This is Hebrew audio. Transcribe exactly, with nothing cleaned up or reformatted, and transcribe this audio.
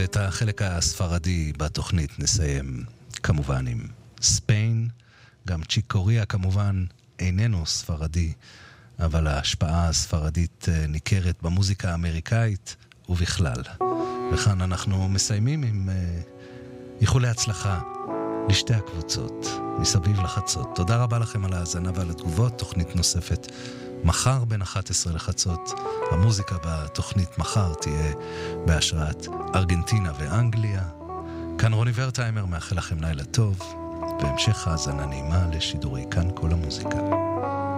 ואת החלק הספרדי בתוכנית נסיים כמובן עם ספיין. גם צ'יק קוריה כמובן איננו ספרדי, אבל ההשפעה הספרדית ניכרת במוזיקה האמריקאית ובכלל. וכאן אנחנו מסיימים עם איחולי הצלחה לשתי הקבוצות מסביב לחצות. תודה רבה לכם על ההאזנה ועל התגובות. תוכנית נוספת מחר בין אחת עשרה לחצות. המוזיקה בתוכנית מחר תהיה בהשראת ארגנטינה ואנגליה. כאן רוני ורטהיימר, מאחל לכם לילה טוב והמשך האזנה נעימה לשידורי כאן כל המוזיקה.